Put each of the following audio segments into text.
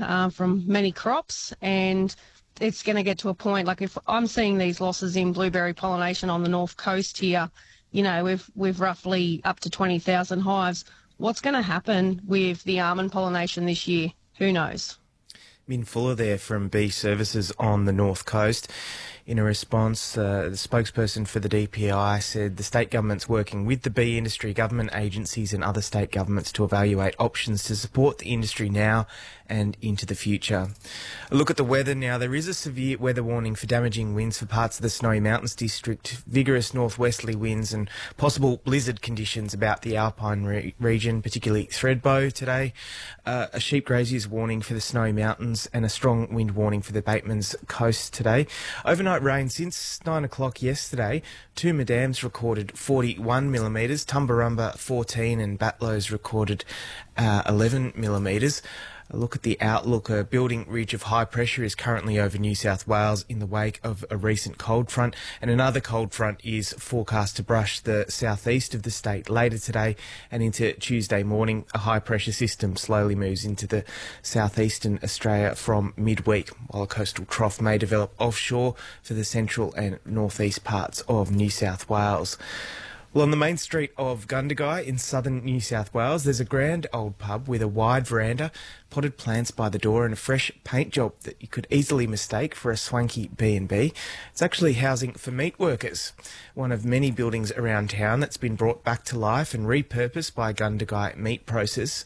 from many crops, and it's going to get to a point, like if I'm seeing these losses in blueberry pollination on the north coast here, you know, we've roughly up to 20,000 hives. What's going to happen with the almond pollination this year? Who knows? Min Fuller there from Bee Services on the North Coast. In a response, the spokesperson for the DPI said the state government's working with the bee industry, government agencies and other state governments to evaluate options to support the industry now and into the future. A look at the weather now. There is a severe weather warning for damaging winds for parts of the Snowy Mountains district, vigorous northwesterly winds and possible blizzard conditions about the Alpine region, particularly Thredbo today. A sheep grazier's warning for the Snowy Mountains and a strong wind warning for the Batemans Coast today. Overnight rain since 9 o'clock yesterday. Tooma Dams recorded 41 millimetres, Tumbarumba 14 and Batlows recorded 11 millimetres. A look at the outlook. A building ridge of high pressure is currently over New South Wales in the wake of a recent cold front, and another cold front is forecast to brush the southeast of the state later today and into Tuesday morning. A high pressure system slowly moves into the southeastern Australia from midweek, while a coastal trough may develop offshore for the central and northeast parts of New South Wales. Well, on the main street of Gundagai in southern New South Wales, there's a grand old pub with a wide veranda, potted plants by the door and a fresh paint job that you could easily mistake for a swanky B&B. It's actually housing for meat workers, one of many buildings around town that's been brought back to life and repurposed by Gundagai meat processors.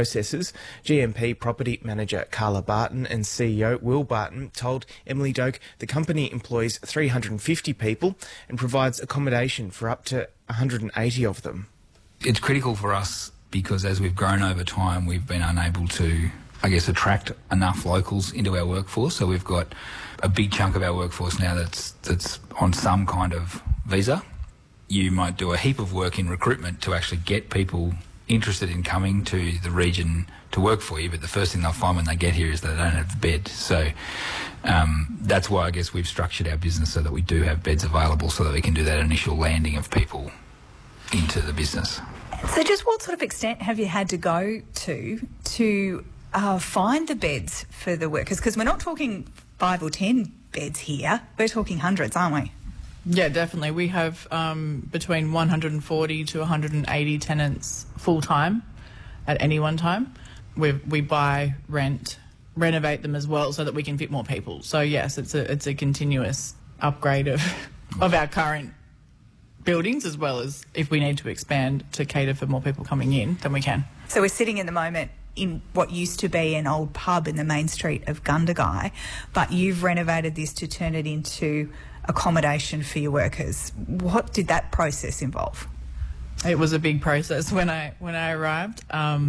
GMP property manager Carla Barton and CEO Will Barton told Emily Doak the company employs 350 people and provides accommodation for up to 180 of them. It's critical for us because as we've grown over time, we've been unable to, attract enough locals into our workforce. So we've got a big chunk of our workforce now that's on some kind of visa. You might do a heap of work in recruitment to actually get people interested in coming to the region to work for you, but the first thing they'll find when they get here is they don't have the bed. So that's why we've structured our business so that we do have beds available so that we can do that initial landing of people into the business. So just what sort of extent have you had to go to find the beds for the workers? Because we're not talking 5 or 10 beds here, we're talking hundreds, aren't we? Yeah, definitely. We have between 140 to 180 tenants full-time at any one time. We buy, rent, renovate them as well so that we can fit more people. So, yes, it's a continuous upgrade of our current buildings, as well as if we need to expand to cater for more people coming in, then we can. So we're sitting at the moment in what used to be an old pub in the main street of Gundagai, but you've renovated this to turn it into accommodation for your workers. What did that process involve? It was a big process when I arrived.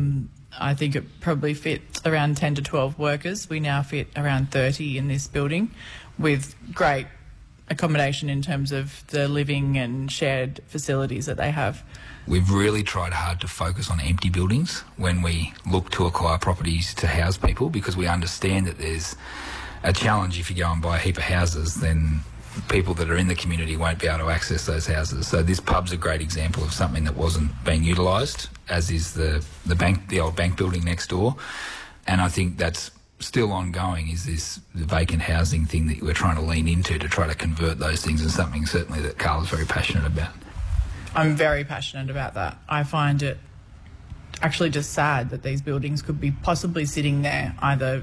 I think it probably fit around 10 to 12 workers. We now fit around 30 in this building with great accommodation in terms of the living and shared facilities that they have. We've really tried hard to focus on empty buildings when we look to acquire properties to house people, because we understand that there's a challenge if you go and buy a heap of houses, then people that are in the community won't be able to access those houses. So this pub's a great example of something that wasn't being utilised, as is the old bank building next door. And I think that's still ongoing, is the vacant housing thing that we're trying to lean into to try to convert those things into something certainly that Carl's very passionate about. I'm very passionate about that. I find it actually just sad that these buildings could be possibly sitting there either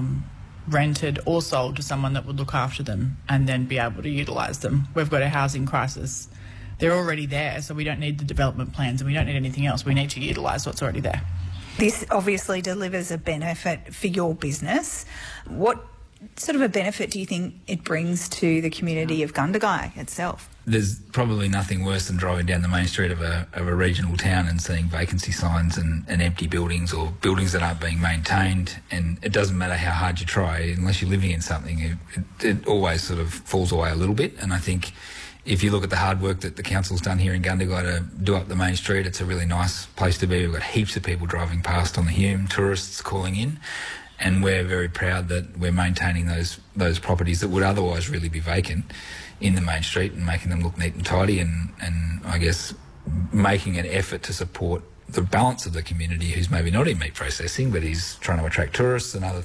rented or sold to someone that would look after them and then be able to utilise them. We've got a housing crisis. They're already there, so we don't need the development plans and we don't need anything else. We need to utilise what's already there. This obviously delivers a benefit for your business. What sort of a benefit do you think it brings to the community of Gundagai itself? There's probably nothing worse than driving down the main street of a regional town and seeing vacancy signs and empty buildings, or buildings that aren't being maintained. And it doesn't matter how hard you try, unless you're living in something, it always sort of falls away a little bit. And I think if you look at the hard work that the council's done here in Gundagai to do up the main street, it's a really nice place to be. We've got heaps of people driving past on the Hume, tourists calling in, and we're very proud that we're maintaining those properties that would otherwise really be vacant in the main street and making them look neat and tidy, and I guess making an effort to support the balance of the community who's maybe not in meat processing but is trying to attract tourists and